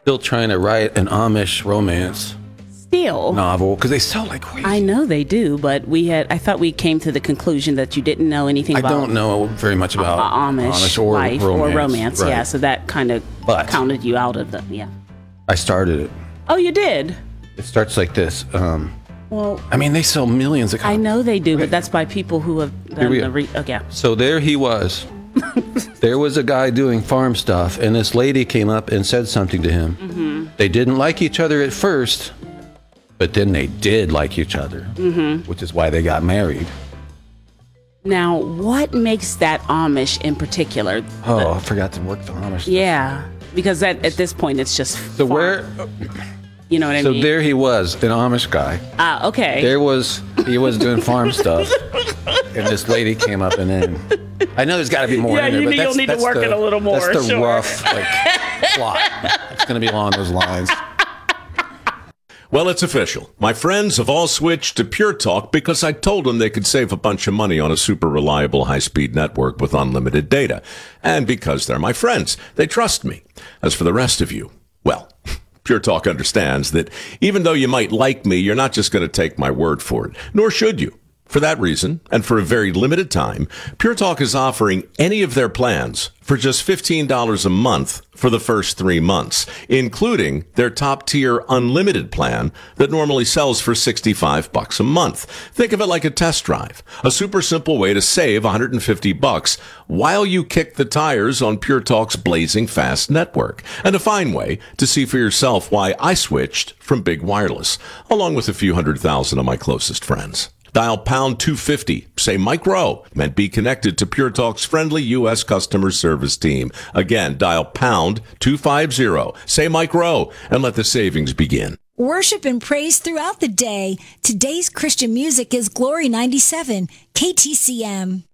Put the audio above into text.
still trying to write an Amish romance Still. novel because they sell like crazy. I know they do, but I thought we came to the conclusion that you didn't know anything I about don't know very much about Amish or life romance. or romance. Right. Yeah, so that kind of But- counted you out of the, yeah. I started it. Oh, you did? It starts like this. Well, I mean, they sell millions of copies. I know they do, but that's by people who have done we the go. okay. So there he was. There was a guy doing farm stuff, and this lady came up and said something to him. Mm-hmm. They didn't like each other at first, but then they did like each other, which is why they got married. Now, what makes that Amish in particular? Oh, I forgot to work the Amish. Yeah, because at this point it's just So farm. You know what I So mean? there he was, an Amish guy. Okay. He was doing farm stuff, and this lady came up and then. I know there's got to be more Yeah, in there, but you'll need to work it a little more, That's the sure. rough plot. It's going to be along those lines. Well, it's official. My friends have all switched to Pure Talk because I told them they could save a bunch of money on a super reliable high-speed network with unlimited data. And because they're my friends, they trust me. As for the rest of you, well, Pure Talk understands that even though you might like me, you're not just going to take my word for it, nor should you. For that reason, and for a very limited time, Pure Talk is offering any of their plans for just $15 a month for the first 3 months, including their top-tier unlimited plan that normally sells for $65 a month. Think of it like a test drive, a super simple way to save $150 while you kick the tires on Pure Talk's blazing fast network, and a fine way to see for yourself why I switched from big wireless, along with a few 100,000 of my closest friends. Dial pound 250, say Mike Rowe, and be connected to Pure Talk's friendly U.S. customer service team. Again, dial pound 250, say Mike Rowe, and let the savings begin. Worship and praise throughout the day. Today's Christian music is Glory 97, KTCM.